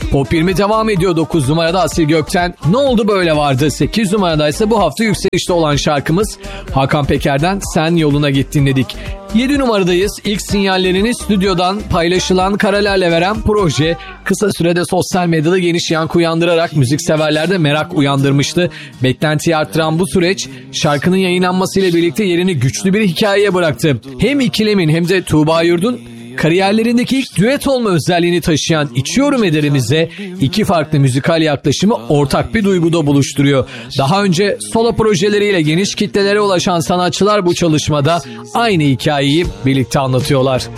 Pop 20 devam ediyor. 9 numarada Asil Gökten Ne Oldu Böyle vardı. 8 numaradaysa bu hafta yükselişte olan şarkımız Hakan Peker'den Sen Yoluna Git dinledik. 7 numaradayız. İlk sinyallerini stüdyodan paylaşılan karelerle veren proje kısa sürede sosyal medyada geniş yankı uyandırarak müzikseverlerde merak uyandırmıştı. Beklentiyi arttıran bu süreç şarkının yayınlanmasıyla birlikte yerini güçlü bir hikayeye bıraktı. Hem ikilemin hem de Tuğba Yurdun kariyerlerindeki ilk düet olma özelliğini taşıyan İçiyorum Ederimiz'e iki farklı müzikal yaklaşımı ortak bir duyguda buluşturuyor. Daha önce solo projeleriyle geniş kitlelere ulaşan sanatçılar bu çalışmada aynı hikayeyi birlikte anlatıyorlar.